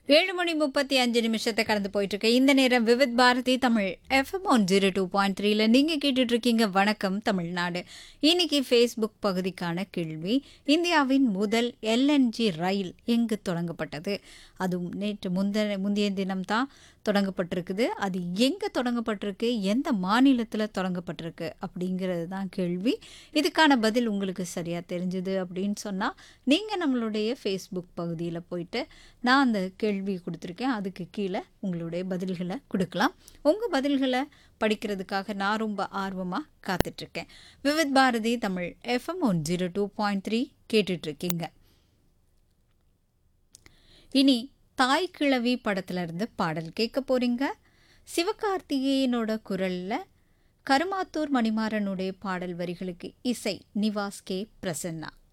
7:35 கடந்து போயிட்டுருக்கு. இந்த நேரம் விவித் பாரதி தமிழ் எஃப்எம் ஒன் 02.3ல நீங்கள் கேட்டுட்ருக்கீங்க. வணக்கம் தமிழ்நாடு. இன்னைக்கு ஃபேஸ்புக் பகுதிக்கான கேள்வி, இந்தியாவின் முதல் எல்என்ஜி ரயில் எங்கு தொடங்கப்பட்டது? அதுவும் நேற்று முந்தைய தினம்தான் தொடங்கப்பட்டிருக்குது. அது எங்கே தொடங்கப்பட்டிருக்கு, எந்த மாநிலத்தில் தொடங்கப்பட்டிருக்கு அப்படிங்கிறது தான் கேள்வி. இதுக்கான பதில் உங்களுக்கு சரியாக தெரிஞ்சுது அப்படின்னு சொன்னால் நீங்கள் நம்மளுடைய ஃபேஸ்புக் பகுதியில் போயிட்டு நான் அந்த கேள்வி கொடுத்துருக்கேன், அதுக்கு கீழே உங்களுடைய பதில்களை கொடுக்கலாம். உங்கள் பதில்களை படிக்கிறதுக்காக நான் ரொம்ப ஆர்வமாக காத்துட்ருக்கேன். விவித் பாரதி தமிழ் எஃப்எம் 102.3 கேட்டுட்ருக்கீங்க. இனி தாய் கிழவி படத்துல இருந்து பாடல் கேட்க போறீங்க. சிவகார்த்திகேயனோட குரலில் கருமாத்தூர் மணிமாறனுடைய பாடல் வரிகளுக்கு இசை நிவாஸ் கே பிரசன்னா.